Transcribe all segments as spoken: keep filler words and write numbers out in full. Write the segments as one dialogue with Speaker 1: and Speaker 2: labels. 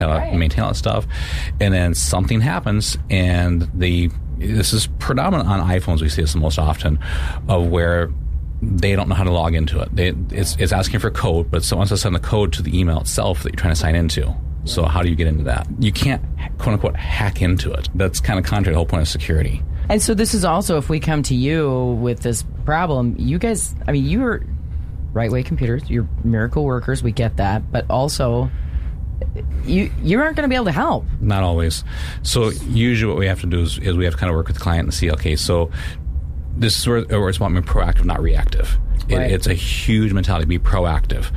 Speaker 1: uh,
Speaker 2: right.
Speaker 1: maintain all that stuff, and then something happens, and the this is predominant on iPhones. We see this the most often, of where they don't know how to log into it. They, it's, it's asking for code, but someone has to send the code to the email itself that you're trying to sign into. So how do you get into that? You can't, quote unquote, hack into it. That's kind of contrary to the whole point of security.
Speaker 2: And so this is also, if we come to you with this problem, you guys, I mean, you're Rightway Computers, you're miracle workers, we get that, but also you you aren't going to be able to help.
Speaker 1: Not always. So usually what we have to do is, is we have to kind of work with the client and see, okay, so this is where, where it's about being proactive, not reactive.
Speaker 2: Right.
Speaker 1: It, it's a huge mentality, be proactive.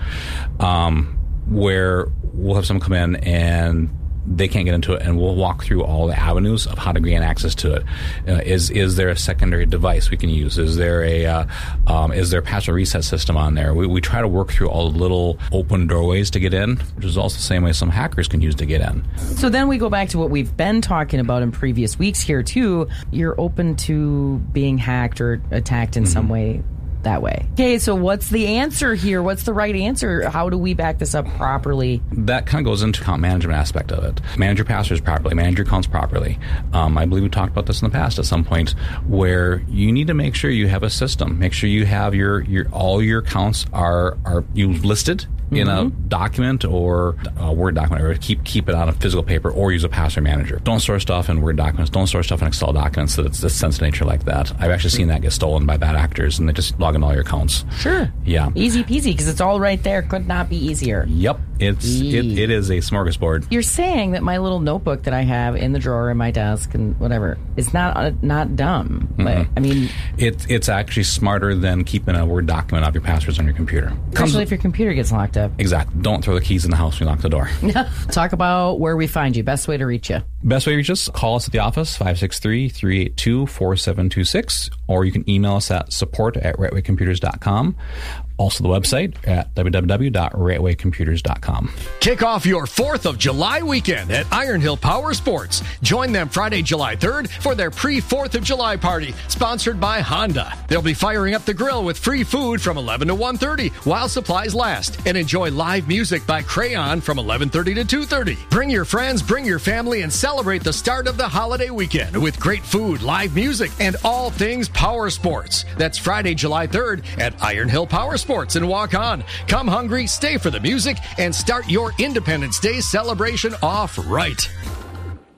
Speaker 1: Um, where we'll have someone come in and they can't get into it, and we'll walk through all the avenues of how to gain access to it. Uh, is is there a secondary device we can use? Is there a uh, um, is there a password reset system on there? We, we try to work through all the little open doorways to get in, which is also the same way some hackers can use to get in.
Speaker 2: So then we go back to what we've been talking about in previous weeks here too. You're open to being hacked or attacked in mm-hmm. some way that way. Okay, so what's the answer here? What's the right answer? How do we back this up properly?
Speaker 1: That kind of goes into account management aspect of it. Manage your passwords properly, manage your accounts properly. Um, I believe we talked about this in the past at some point, where you need to make sure you have a system. Make sure you have your, your all your accounts are are you listed in mm-hmm. a document or a Word document, or keep keep it on a physical paper, or use a password manager. Don't store stuff in Word documents. Don't store stuff in Excel documents that it's a sensitive nature like that. I've actually seen that get stolen by bad actors, and they just log into all your accounts.
Speaker 2: Sure.
Speaker 1: Yeah.
Speaker 2: Easy peasy, because it's all right there. Could not be easier.
Speaker 1: Yep. It's it, it is a smorgasbord.
Speaker 2: You're saying that my little notebook that I have in the drawer in my desk and whatever is not uh, not dumb.
Speaker 1: Mm-hmm.
Speaker 2: But, I mean,
Speaker 1: it's it's actually smarter than keeping a Word document of your passwords on your computer.
Speaker 2: Especially
Speaker 1: Comes,
Speaker 2: if your computer gets locked up.
Speaker 1: Exactly. Don't throw the keys in the house when you lock the door.
Speaker 2: Talk about where we find you. Best way to reach you.
Speaker 1: Best way to reach us, call us at the office, five six three, three eight two, four seven two six, or you can email us at support at rightway computers dot com. Also the website at w w w dot rightway computers dot com.
Speaker 3: Kick off your fourth of July weekend at Iron Hill Power Sports. Join them Friday, July third for their pre-fourth of July party, sponsored by Honda. They'll be firing up the grill with free food from eleven to one thirty while supplies last, and enjoy live music by Crayon from eleven thirty to two thirty. Bring your friends, bring your family, and celebrate the start of the holiday weekend with great food, live music, and all things power sports. That's Friday, July third at Iron Hill Power Sports. Sports and walk on. Come hungry, stay for the music, and start your Independence Day celebration off right.